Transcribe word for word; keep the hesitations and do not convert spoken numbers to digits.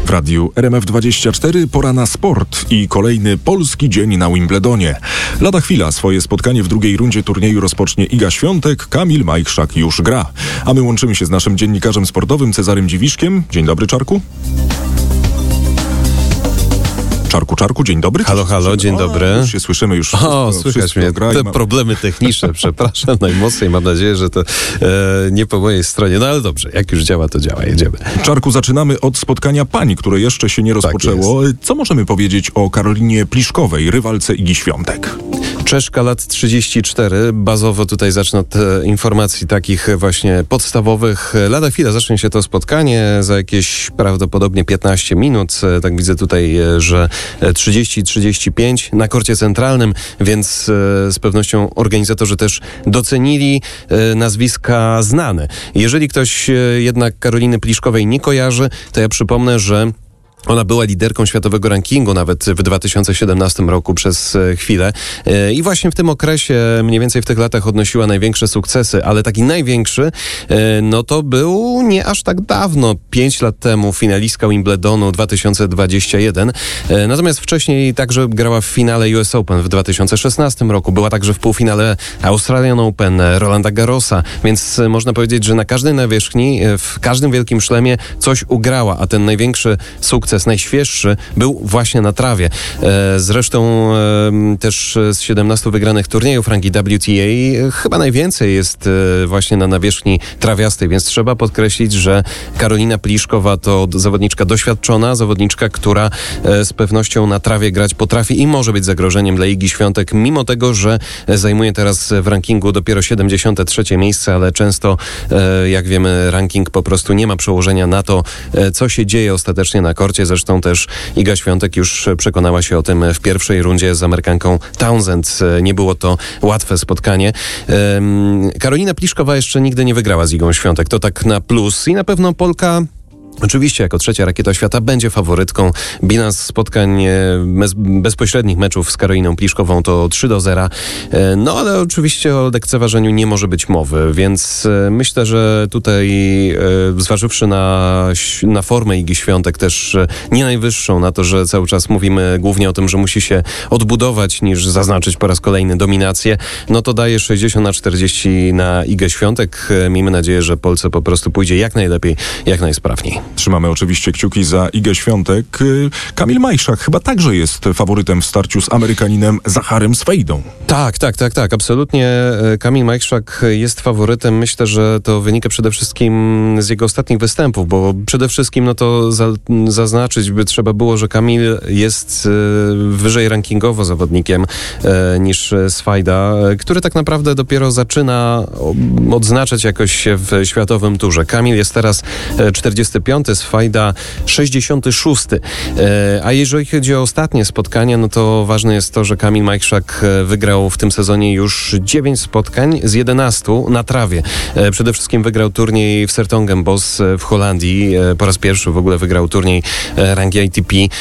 W radiu R M F dwadzieścia cztery pora na sport i kolejny polski dzień na Wimbledonie. Lada chwila swoje spotkanie w drugiej rundzie turnieju rozpocznie Iga Świątek, Kamil Majchrzak już gra. A my łączymy się z naszym dziennikarzem sportowym Cezarym Dziwiszkiem. Dzień dobry, Czarku. Czarku, Czarku, dzień dobry. Halo, halo, dzień dobry. O, już się słyszymy, już O, słychać mnie. Te ma... problemy techniczne, przepraszam najmocniej. Mam nadzieję, że to e, nie po mojej stronie. No ale dobrze, jak już działa, to działa. Jedziemy. Czarku, zaczynamy od spotkania pań, które jeszcze się nie rozpoczęło. Tak, co możemy powiedzieć o Karolinie Pliszkowej, rywalce Igi Świątek? Czeszka, lat trzydzieści cztery. Bazowo tutaj zacznę od informacji takich właśnie podstawowych. Lada chwila zacznie się to spotkanie za jakieś prawdopodobnie piętnaście minut. Tak widzę tutaj, że trzydzieści trzydzieści pięć na korcie centralnym, więc z pewnością organizatorzy też docenili nazwiska znane. Jeżeli ktoś jednak Karoliny Pliszkowej nie kojarzy, to ja przypomnę, że ona była liderką światowego rankingu nawet w dwa tysiące siedemnastym roku przez chwilę i właśnie w tym okresie, mniej więcej w tych latach odnosiła największe sukcesy, ale taki największy, no to był nie aż tak dawno, pięć lat temu, finalistka Wimbledonu dwa tysiące dwudziestego pierwszego. Natomiast wcześniej także grała w finale U S Open w dwa tysiące szesnastym roku, była także w półfinale Australian Open, Rolanda Garrosa, więc można powiedzieć, że na każdej nawierzchni, w każdym wielkim szlemie coś ugrała, a ten największy sukces, najświeższy, był właśnie na trawie. Zresztą też z siedemnastu wygranych turniejów rangi W T A chyba najwięcej jest właśnie na nawierzchni trawiastej, więc trzeba podkreślić, że Karolina Pliszkowa to zawodniczka doświadczona, zawodniczka, która z pewnością na trawie grać potrafi i może być zagrożeniem dla Igi Świątek, mimo tego, że zajmuje teraz w rankingu dopiero siedemdziesiąte trzecie miejsce, ale często, jak wiemy, ranking po prostu nie ma przełożenia na to, co się dzieje ostatecznie na korcie. Zresztą też Iga Świątek już przekonała się o tym w pierwszej rundzie z Amerykanką Townsend. Nie było to łatwe spotkanie. Karolina Pliszkowa jeszcze nigdy nie wygrała z Igą Świątek. To tak na plus i na pewno Polka oczywiście jako trzecia rakieta świata będzie faworytką. Bilans spotkań bez, bezpośrednich meczów z Karoliną Pliszkową to trzy do zera. No ale oczywiście o lekceważeniu nie może być mowy, więc myślę, że tutaj zważywszy na, na formę Igi Świątek, też nie najwyższą, na to, że cały czas mówimy głównie o tym, że musi się odbudować niż zaznaczyć po raz kolejny dominację, no to daje sześćdziesiąt na czterdzieści na Igę Świątek. Miejmy nadzieję, że Polsce po prostu pójdzie jak najlepiej, jak najsprawniej. Trzymamy oczywiście kciuki za Igę Świątek. Kamil Majchrzak chyba także jest faworytem w starciu z Amerykaninem Zacharem Swajdą. Tak, tak, tak, tak. Absolutnie Kamil Majchrzak jest faworytem. Myślę, że to wynika przede wszystkim z jego ostatnich występów, bo przede wszystkim no to za, zaznaczyć by trzeba było, że Kamil jest wyżej rankingowo zawodnikiem niż Swajda, który tak naprawdę dopiero zaczyna odznaczać jakoś się w światowym turze. Kamil jest teraz czterdziesty piąty, Swajda sześćdziesiąty szósty. A jeżeli chodzi o ostatnie spotkania, no to ważne jest to, że Kamil Majchrzak wygrał w tym sezonie już dziewięć spotkań z jedenastu na trawie. Przede wszystkim wygrał turniej w Sertongenbos w Holandii. Po raz pierwszy w ogóle wygrał turniej rangi A T P